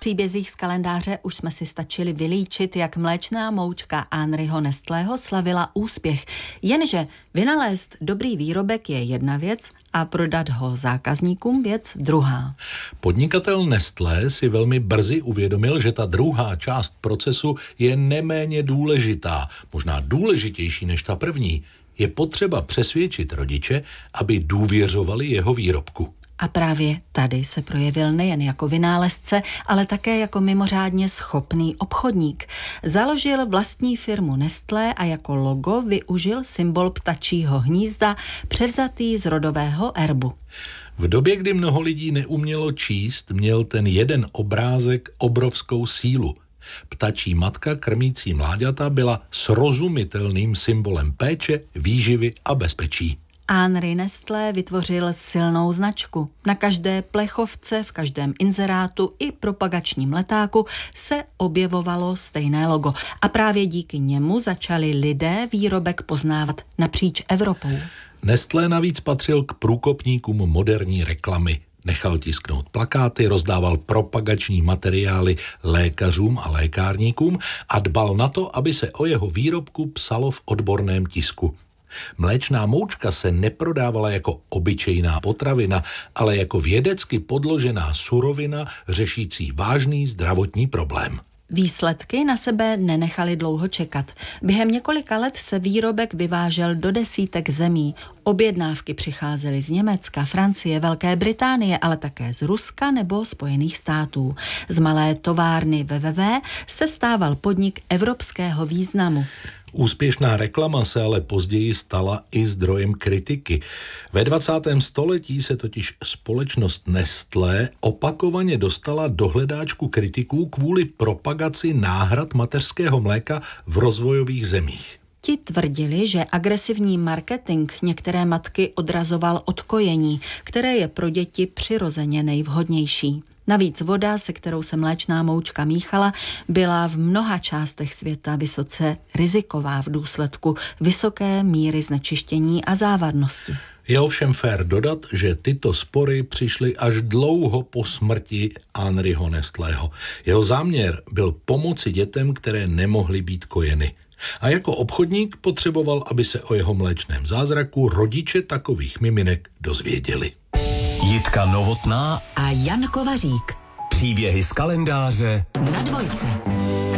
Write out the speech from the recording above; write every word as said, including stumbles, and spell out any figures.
příbězích z kalendáře už jsme si stačili vylíčit, jak mléčná moučka Henryho Nestlého slavila úspěch. Jenže vynalézt dobrý výrobek je jedna věc a prodat ho zákazníkům věc druhá. Podnikatel Nestlé si velmi brzy uvědomil, že ta druhá část procesu je neméně důležitá, možná důležitější než ta první. Je potřeba přesvědčit rodiče, aby důvěřovali jeho výrobku. A právě tady se projevil nejen jako vynálezce, ale také jako mimořádně schopný obchodník. Založil vlastní firmu Nestlé a jako logo využil symbol ptačího hnízda, převzatý z rodového erbu. V době, kdy mnoho lidí neumělo číst, měl ten jeden obrázek obrovskou sílu. Ptačí matka krmící mláďata byla srozumitelným symbolem péče, výživy a bezpečí. Henry Nestlé vytvořil silnou značku. Na každé plechovce, v každém inzerátu i propagačním letáku se objevovalo stejné logo. A právě díky němu začali lidé výrobek poznávat napříč Evropou. Nestlé navíc patřil k průkopníkům moderní reklamy. Nechal tisknout plakáty, rozdával propagační materiály lékařům a lékárníkům a dbal na to, aby se o jeho výrobku psalo v odborném tisku. Mléčná moučka se neprodávala jako obyčejná potravina, ale jako vědecky podložená surovina řešící vážný zdravotní problém. Výsledky na sebe nenechali dlouho čekat. Během několika let se výrobek vyvážel do desítek zemí. Objednávky přicházely z Německa, Francie, Velké Británie, ale také z Ruska nebo Spojených států. Z malé továrny W W W se stával podnik evropského významu. Úspěšná reklama se ale později stala i zdrojem kritiky. Ve dvacátém století se totiž společnost Nestlé opakovaně dostala do hledáčku kritiků kvůli propagaci náhrad mateřského mléka v rozvojových zemích. Ti tvrdili, že agresivní marketing některé matky odrazoval od kojení, které je pro děti přirozeně nejvhodnější. Navíc voda, se kterou se mléčná moučka míchala, byla v mnoha částech světa vysoce riziková v důsledku vysoké míry znečištění a závadnosti. Je ovšem fér dodat, že tyto spory přišly až dlouho po smrti Henryho Nestlého. Jeho záměr byl pomoci dětem, které nemohly být kojeny. A jako obchodník potřeboval, aby se o jeho mléčném zázraku rodiče takových miminek dozvěděli. Jitka Novotná a Jan Kovařík. Příběhy z kalendáře na Dvojce.